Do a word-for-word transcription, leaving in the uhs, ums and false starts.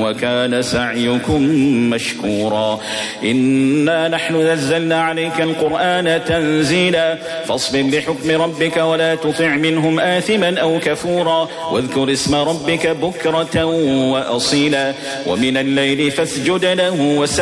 وكان سعيكم مشكورا إنا نحن نزلنا عليك القرآن تنزيلا فاصبر لحكم ربك ولا تطع منهم آثما أو كفورا واذكر اسم ربك بكرة وأصيلا ومن الليل فاسجد له